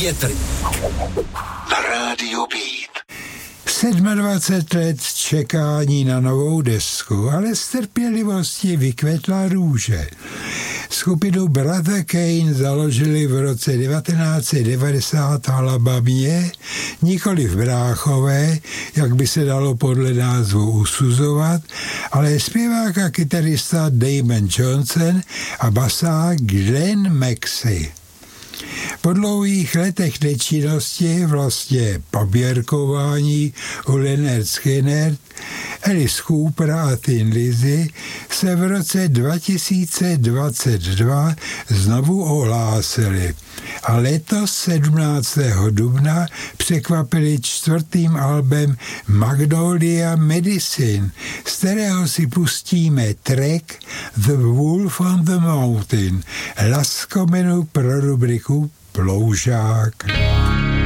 Větry na rádiu Beat. 27 let čekání na novou desku, ale z trpělivosti vykvetla růže. Skupinu Brother Kane založili v roce 1990 v Alabamě, nikoli v Bráchové, jak by se dalo podle názvu usuzovat, ale zpěvák a kytarista Damon Johnson a basák Glenn Maxey. Po dlouhých letech nečinnosti, vlastně poběrkování u Lynyrd Skynyrd, Alice Cooper a Thin Lizzy se v roce 2022 znovu ohlásili a letos 17. dubna překvapili 4. albem Magnolia Medicine, z kterého si pustíme track The Wolf on the Mountain, laskomenu pro rubriku Ploužák.